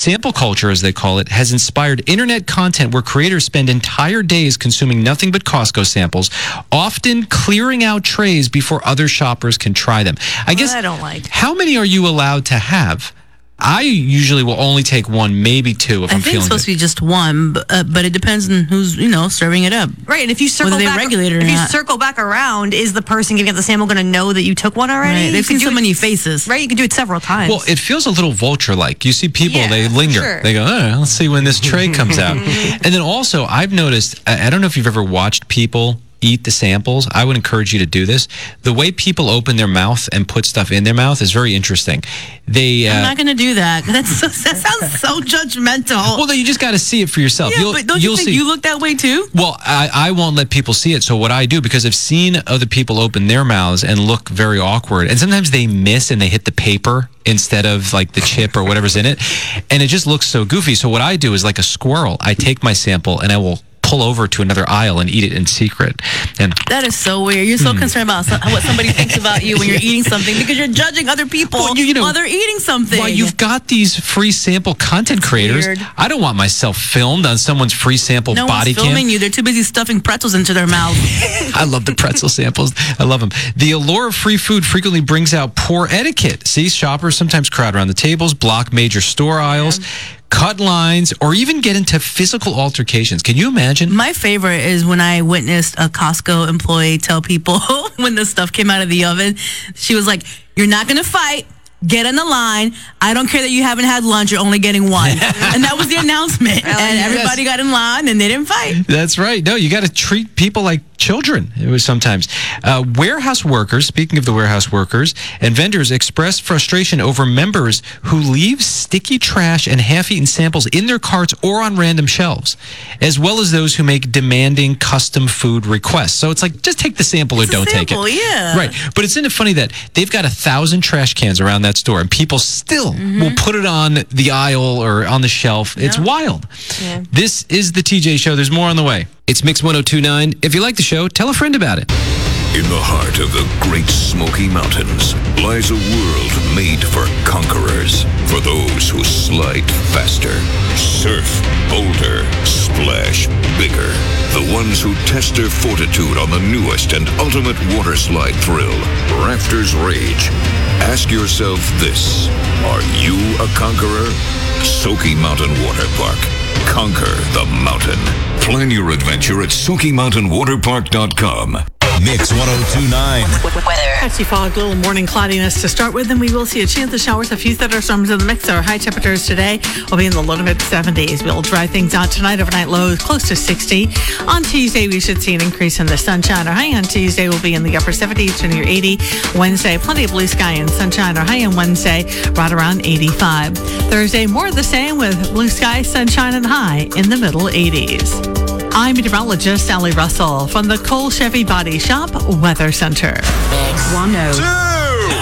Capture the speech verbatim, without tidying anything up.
Sample culture, as they call it, has inspired internet content where creators spend entire days consuming nothing but Costco samples, often clearing out trays before other shoppers can try them. I guess, I don't like. How many are you allowed to have? I usually will only take one, maybe two if I I'm think feeling it's supposed good. to be just one, but, uh, but it depends on who's, you know, serving it up. Right, and if you circle Whether they back, regulate it or if you not. circle back around, is the person giving out the sample going to know that you took one already? Right. You They've could seen do so it- many faces. Right, you can do it several times. Well, it feels a little vulture-like. You see people, Yeah, they linger. sure. They go, oh, let's see when this tray comes out. And then also, I've noticed, I I don't know if you've ever watched people eat the samples. I would encourage you to do this. The way people open their mouth and put stuff in their mouth is very interesting. They, uh, I'm not going to do that. That's so, that sounds so judgmental. well, no, you just got to see it for yourself. yeah, you'll, but don't you'll you think see. you look that way too? Well, I, I won't let people see it. So what I do, because I've seen other people open their mouths and look very awkward, and sometimes they miss and they hit the paper instead of like the chip or whatever's in it, and it just looks so goofy. So what I do is like a squirrel. I take my sample and I will pull over to another aisle and eat it in secret. And That is so weird. You're so concerned about so, what somebody thinks about you when you're eating something because you're judging other people Well, you- you know, while they're eating something. Well, you've got these free sample content creators. weird. I don't want myself filmed on someone's free sample no body one's filming cam. you. They're too busy stuffing pretzels into their mouth. I love the pretzel samples. I love them. The allure of free food frequently brings out poor etiquette. See, shoppers sometimes crowd around the tables, block major store aisles, cut lines, or even get into physical altercations. Can you imagine? My favorite is when I witnessed a Costco employee tell people when the stuff came out of the oven, she was like, "You're not going to fight. Get in the line. I don't care that you haven't had lunch. You're only getting one." And that was the announcement. And everybody got in line and they didn't fight. That's right. No, you got to treat people like children. It was sometimes. Uh, warehouse workers, speaking of the warehouse workers, and vendors express frustration over members who leave sticky trash and half-eaten samples in their carts or on random shelves, as well as those who make demanding custom food requests. So it's like, just take the sample or It's a don't sample, take it. yeah. Right. But isn't it funny that they've got a thousand trash cans around that store and people still Mm-hmm. will put it on the aisle or on the shelf? It's wild. This is the T J Show. There's more on the way. It's Mix one oh two point nine. If you like the show, tell a friend about it. In the heart of the Great Smoky Mountains lies a world made for conquerors, for those who slide faster, surf bolder, splash bigger, the ones who test their fortitude on the newest and ultimate water slide thrill, Rafters Rage. Ask yourself this: are you a conqueror? Soaky Mountain Water Park. Conquer the mountain. Plan your adventure at soaky mountain water park dot com. Mix one oh two point nine. Patchy fog, little morning cloudiness to start with, and we will see a chance of showers, a few thunderstorms in the mix. Our high temperatures today will be in the low to mid seventies. We'll dry things out tonight. Overnight lows close to sixty. On Tuesday, we should see an increase in the sunshine. Our high on Tuesday will be in the upper seventies to near eighty. Wednesday, plenty of blue sky and sunshine. Our high on Wednesday, right around eighty-five. Thursday, more of the same with blue sky, sunshine, and high in the middle eighties. I'm meteorologist Sally Russell from the Cole Chevy Body Shop Weather Center. Mix one oh